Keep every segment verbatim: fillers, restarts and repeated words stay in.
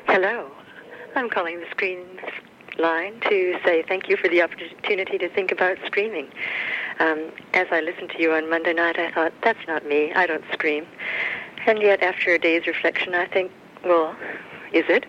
Hello. I'm calling the screen line to say thank you for the opportunity to think about screaming. Um, as I listened to you on Monday night, I thought, that's not me. I don't scream. And yet, after a day's reflection, I think, well, is it?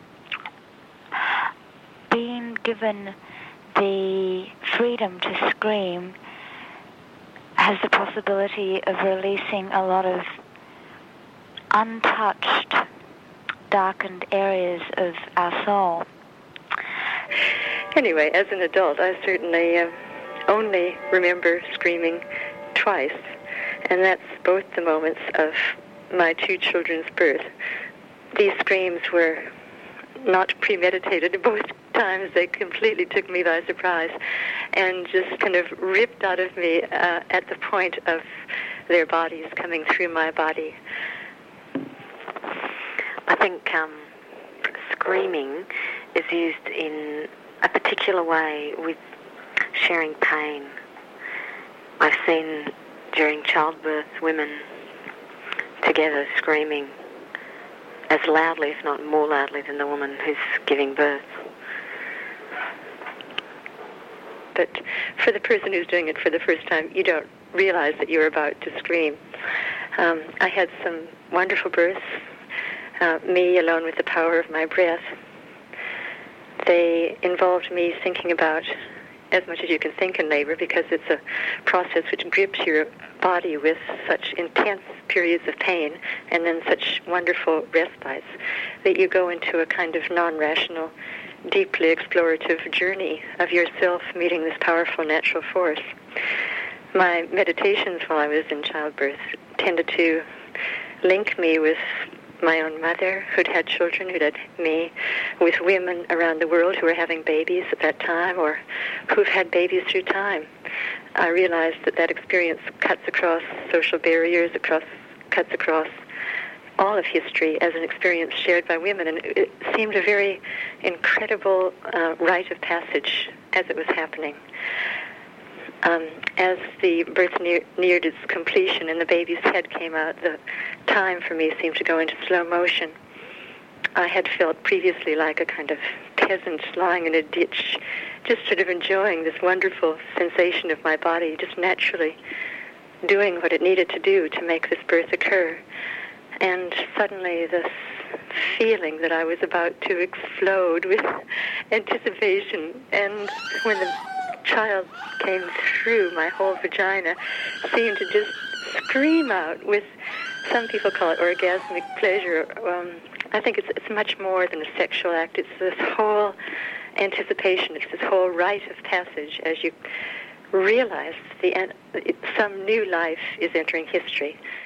Being given the freedom to scream has the possibility of releasing a lot of untouched, darkened areas of our soul. Anyway, as an adult, I certainly uh, only remember screaming twice, and that's both the moments of my two children's birth. These screams were not premeditated. Both times they completely took me by surprise and just kind of ripped out of me uh, at the point of their bodies coming through my body. I think um, screaming is used in a particular way with sharing pain. I've seen during childbirth women together screaming as loudly, if not more loudly, than the woman who's giving birth. But for the person who's doing it for the first time, you don't realize that you're about to scream. Um, I had some wonderful births, uh, me alone with the power of my breath. They involved me thinking about as much as you can think in labor, because it's a process which grips your body with such intense periods of pain and then such wonderful respites that you go into a kind of non-rational, deeply explorative journey of yourself meeting this powerful natural force. My meditations while I was in childbirth tended to link me with my own mother, who'd had children, who'd had me, with women around the world who were having babies at that time or who've had babies through time. I realized that that experience cuts across social barriers, across, cuts across all of history as an experience shared by women, and it seemed a very incredible uh, rite of passage as it was happening. Um, as the birth near, neared its completion and the baby's head came out, the time for me seemed to go into slow motion. I had felt previously like a kind of peasant lying in a ditch, just sort of enjoying this wonderful sensation of my body, just naturally doing what it needed to do to make this birth occur. And suddenly this feeling that I was about to explode with anticipation, and when the child came through, my whole vagina seemed to just scream out with, some people call it orgasmic pleasure. Um, I think it's, it's much more than a sexual act. It's this whole anticipation. It's this whole rite of passage as you realize the some new life is entering history.